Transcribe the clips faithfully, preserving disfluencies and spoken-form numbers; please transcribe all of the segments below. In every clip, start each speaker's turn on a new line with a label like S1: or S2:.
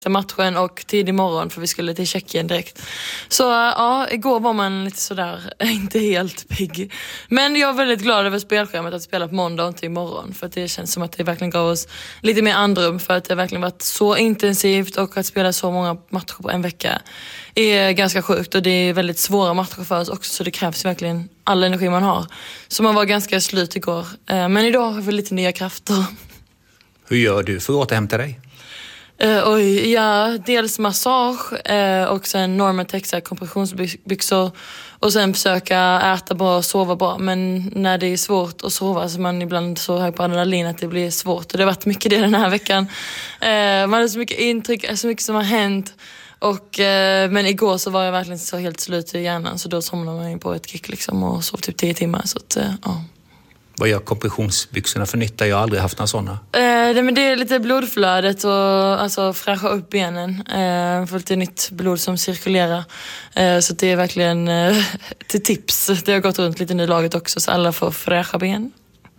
S1: matchen och tidig morgon för vi skulle till Tjeckien direkt. Så ja, igår var man lite sådär, inte helt pigg. Men jag är väldigt glad över spelschemat att spela på måndag och inte imorgon. För att det känns som att det verkligen gav oss lite mer andrum. För att det verkligen varit så intensivt och att spela så många matcher på en vecka är ganska sjukt. Och det är väldigt svåra matcher för oss också, så det krävs verkligen all energi man har. Så man var ganska slut igår. Men idag har vi lite nya krafter.
S2: Hur gör du för att återhämta dig?
S1: Uh, oj, ja, dels massage uh, och sen Normatex, kompressionsbyxor och sen försöka äta bra och sova bra. Men när det är svårt att sova så man ibland så hög på adrenalin att det blir svårt. Och det har varit mycket det den här veckan. Uh, man har så mycket intryck, så mycket som har hänt. Och, uh, men igår så var jag verkligen så helt slut i hjärnan, så då somnade man på ett kick liksom och sov typ tio timmar. Så att, uh, ja.
S2: Vad gör kompressionsbyxorna för nytta? Jag har aldrig haft några sådana.
S1: Eh, det, men det är lite blodflödet och alltså, fräscha upp benen. Eh, få lite nytt blod som cirkulerar. Eh, så det är verkligen eh, till tips. Det har gått runt lite nu laget också, så alla får fräscha ben.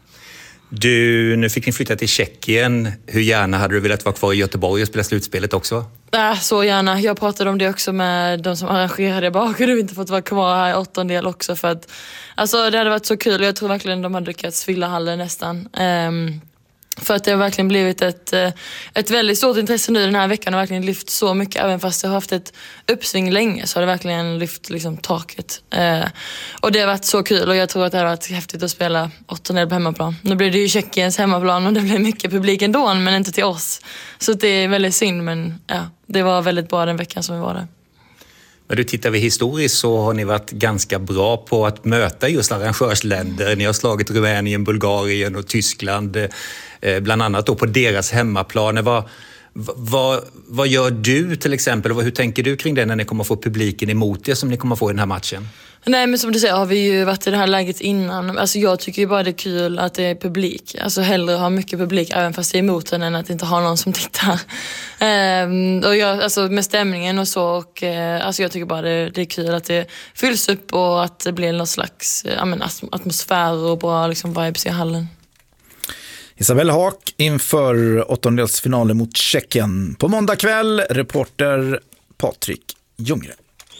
S2: Du, nu fick ni flytta till Tjeckien. Hur gärna hade du velat vara kvar i Göteborg och spela slutspelet också?
S1: Äh, så gärna. Jag pratade om det också med de som arrangerade. Jag bara, kunde vi inte fått vara kvar här i åttondel också? För att, alltså, det hade varit så kul. Jag tror verkligen de hade lyckats fylla hallen nästan. Um, för att det har verkligen blivit ett, ett väldigt stort intresse nu den här veckan. Och verkligen lyft så mycket. Även fast jag har haft ett uppsving länge så har det verkligen lyft liksom, taket. Uh, och det har varit så kul. Och jag tror att det har varit häftigt att spela åttondel på hemmaplan. Nu blir det ju Tjeckiens hemmaplan och det blir mycket publik ändå, men inte till oss. Så det är väldigt synd, men ja, det var väldigt bra den veckan som vi var där.
S2: Men du, tittar vi historiskt så har ni varit ganska bra på att möta just arrangörsländer. Ni har slagit Rumänien, Bulgarien och Tyskland, eh, bland annat då på deras hemmaplan. Vad, vad, vad gör du till exempel? Hur tänker du kring det när ni kommer få publiken emot er som ni kommer få i den här matchen?
S1: Nej, men som du säger har vi ju varit i det här läget innan. Alltså jag tycker ju bara det är kul att det är publik. Alltså hellre ha mycket publik även fast det är emot den än att inte ha någon som tittar. Ehm, och jag, alltså med stämningen och så. Och, eh, alltså jag tycker bara det, det är kul att det fylls upp och att det blir någon slags eh, men, atmosfär och bra liksom, vibes i hallen.
S3: Isabelle Haak inför åttondelsfinalen mot Tjeckien. På måndag kväll, reporter Patrik Ljunggren.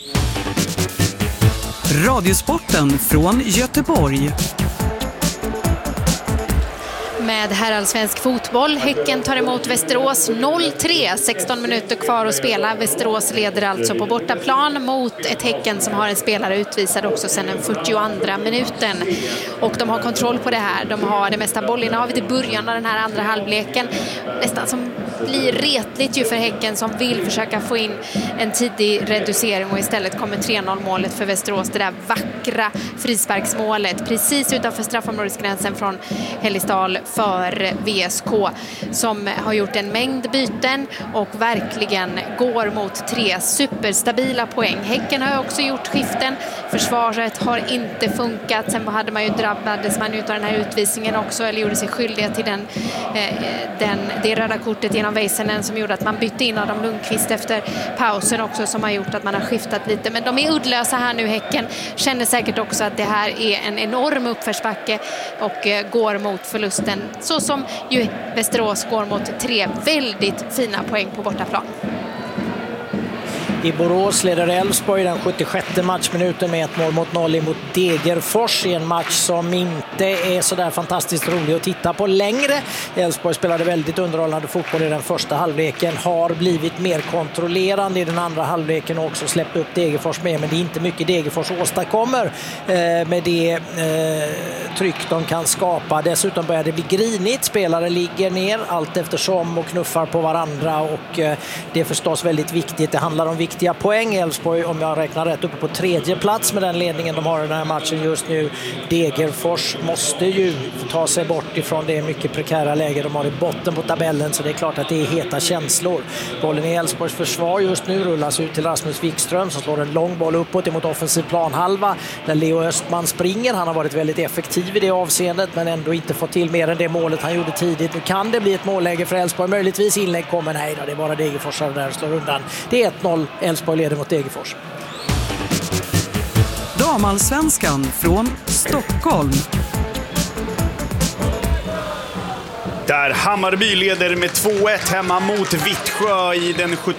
S4: Radiosporten från Göteborg.
S5: Med herrallsvensk fotboll. Häcken tar emot Västerås noll tre. sexton minuter kvar att spela. Västerås leder alltså på bortaplan mot ett Häcken som har en spelare utvisad också sedan den fyrtioandra minuten. Och de har kontroll på det här. De har det mesta bollinnehavet i början av den här andra halvleken. Nästan som blir retligt ju för Häcken som vill försöka få in en tidig reducering, och istället kommer tre noll målet för Västerås. Det där vackra frisparksmålet precis utanför straffområdesgränsen från Hellisdal för V S K, som har gjort en mängd byten och verkligen går mot tre superstabila poäng. Häcken har också gjort skiften. Försvaret har inte funkat. Sen hade man ju drabbades man ut av den här utvisningen också, eller gjorde sig skyldiga till den, eh, den, det röda kortet genom Väisänen som gjorde att man bytte in Adam Lundqvist efter pausen också, som har gjort att man har skiftat lite. Men de är uddlösa här nu, Häcken. Känner säkert också att det här är en enorm uppförsbacke och eh, går mot förlusten. Så som ju Västerås går mot tre väldigt fina poäng på bortaplan.
S6: I Borås leder Elfsborg den sjuttiosjätte matchminuten med ett mål mot noll mot Degerfors i en match som inte är så där fantastiskt rolig att titta på längre. Elfsborg spelade väldigt underhållande fotboll i den första halvleken, har blivit mer kontrollerande i den andra halvleken och också släppt upp Degerfors med, men det är inte mycket Degerfors åstadkommer eh, med det eh, tryck de kan skapa. Dessutom börjar det bli grinigt, spelare ligger ner allt eftersom och knuffar på varandra, och eh, det är förstås väldigt viktigt. Det handlar om viktiga poäng. Elfsborg, om jag räknar rätt, uppe på tredje plats med den ledningen de har i den här matchen just nu. Degerfors måste ju ta sig bort ifrån det mycket prekära läge de har i botten på tabellen, så det är klart att det är heta känslor. Bollen i Elfsborgs försvar just nu rullas ut till Rasmus Wikström som slår en lång boll uppåt emot offensiv planhalva där Leo Östman springer. Han har varit väldigt effektiv i det avseendet men ändå inte fått till mer än det målet han gjorde tidigt. Nu kan det bli ett målläge för Elfsborg. Möjligtvis inlägg kommer. Nej då, det är bara Degerforsare där slår undan. Det är ett noll. Elfsborg leder mot Degerfors.
S4: Damallsvenskan från Stockholm.
S7: Där Hammarby leder med två ett hemma mot Vittsjö i den